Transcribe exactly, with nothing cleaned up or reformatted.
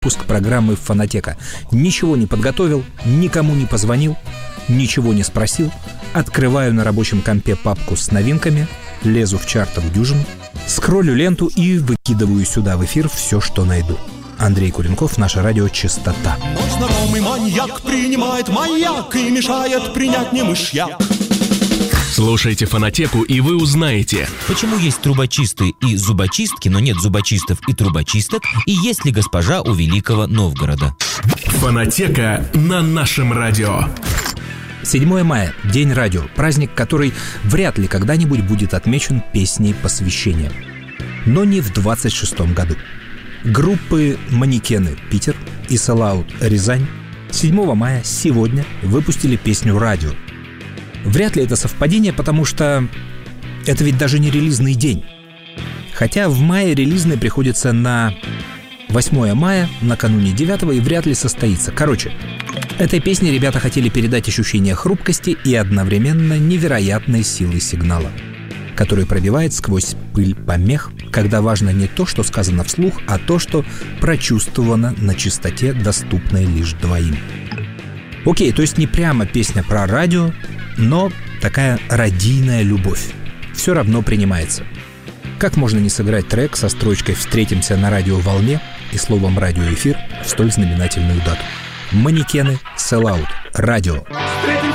Выпуск программы «Фонотека». Ничего не подготовил, никому не позвонил, ничего не спросил. Открываю на рабочем компе папку с новинками, лезу в чартов дюжину, скроллю ленту и выкидываю сюда в эфир все, что найду. Андрей Куренков, наше радио «Частота». Но знакомый маньяк принимает маяк и мешает принять немышьяк. Слушайте «Фонотеку», и вы узнаете, почему есть трубочисты и зубочистки, но нет зубочистов и трубочисток, и есть ли госпожа у Великого Новгорода. «Фонотека» на нашем радио. седьмое мая – День радио, праздник, который вряд ли когда-нибудь будет отмечен песней посвящения. Но не в двадцать шестом году. Группы «Манекены» Питер и «Селаут» Рязань седьмого мая сегодня выпустили песню «Радио». Вряд ли это совпадение, потому что это ведь даже не релизный день. Хотя в мае релизный приходится на восьмое мая, накануне девятого, и вряд ли состоится. Короче, этой песней ребята хотели передать ощущение хрупкости и одновременно невероятной силы сигнала, который пробивает сквозь пыль помех, когда важно не то, что сказано вслух, а то, что прочувствовано на частоте, доступной лишь двоим. Окей, то есть не прямо песня про радио, но такая радийная любовь все равно принимается. Как можно не сыграть трек со строчкой «Встретимся на радиоволне» и словом «радиоэфир» в столь знаменательную дату? «Манекены», «Селаут», «Радио».